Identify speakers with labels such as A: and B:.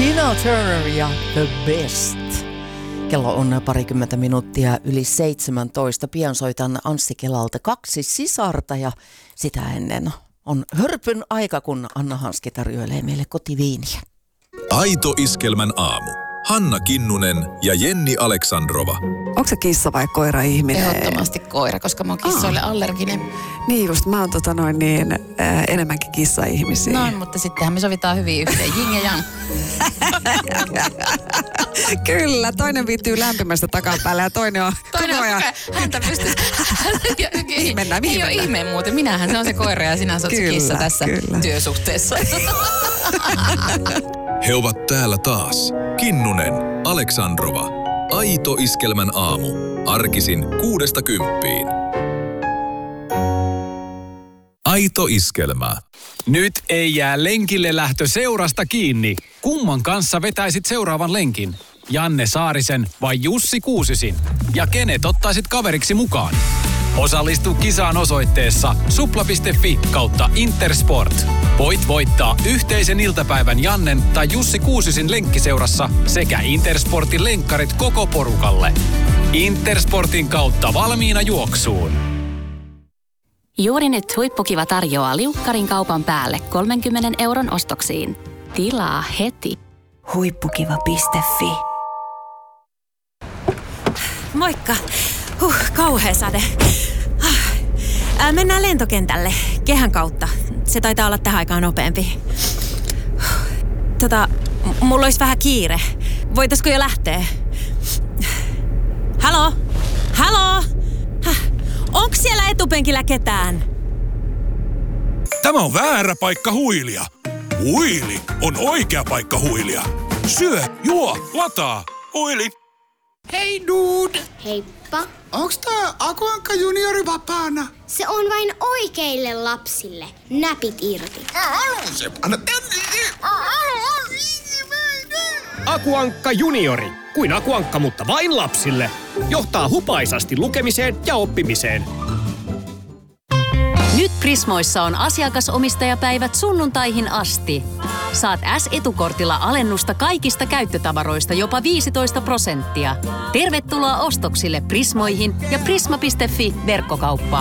A: Tina Turner ja The Best. Kello on 20 minuuttia yli 17. Pian soitan Anssi Kelalta 2 sisarta ja sitä ennen on hörpyn aika, kun Anna Hanski tarjoilee meille kotiviiniä.
B: Aito Iskelmän aamu. Hanna Kinnunen ja Jenni Aleksandrova.
C: Onko se kissa vai koira-ihminen?
D: Ehdottomasti koira, koska mä oon kissoille allerginen.
C: Niin just, mä oon enemmänkin kissa-ihmisiä.
D: No, mutta sittenhän me sovitaan hyvin yhteen, jing ja jang.
C: Kyllä, toinen viittyy lämpimästä takapäällä ja toinen on koko ajan.
D: Häntä pystyy.
C: Mihin mennään?
D: Ei ole ihmeen muuten. Minähän se on se koira ja sinä olet se kissa tässä työsuhteessa.
B: He ovat täällä taas. Kinnunen, Aleksandrova. Aito Iskelmän aamu. Arkisin 6–10. Aito Iskelmä.
E: Nyt ei jää lenkille lähtö seurasta kiinni. Kumman kanssa vetäisit seuraavan lenkin? Janne Saarisen vai Jussi Kuusisin? Ja kenet ottaisit kaveriksi mukaan? Osallistu kisaan osoitteessa supla.fi/Intersport. Voit voittaa yhteisen iltapäivän Jannen tai Jussi Kuusisin lenkkiseurassa sekä Intersportin lenkkarit koko porukalle. Intersportin kautta valmiina juoksuun.
F: Juuri nyt Huippukiva tarjoaa liukkarin kaupan päälle 30 € ostoksiin. Tilaa heti.
G: Huippukiva.fi.
H: Moikka. Kauhea sade. Mennään lentokentälle kehän kautta. Se taitaa olla tähän aikaan nopeampi. Mulla olisi vähän kiire. Voitaisko jo lähteä? Halo? Halo? Onks siellä etupenkillä ketään?
I: Tämä on väärä paikka huilia. Huili on oikea paikka huilia. Syö, juo, lataa. Huili.
J: Hei dude!
K: Heippa.
J: Onks tää Aku Ankka juniori vapaana?
K: Se on vain oikeille lapsille. Näpit irti.
J: Anna
L: Aku Ankka juniori. Kuin Aku Ankka, mutta vain lapsille. Johtaa hupaisasti lukemiseen ja oppimiseen.
F: Nyt Prismoissa on asiakasomistajapäivät sunnuntaihin asti. Saat S-etukortilla alennusta kaikista käyttötavaroista jopa 15%. Tervetuloa ostoksille Prismoihin ja prisma.fi verkkokauppaan.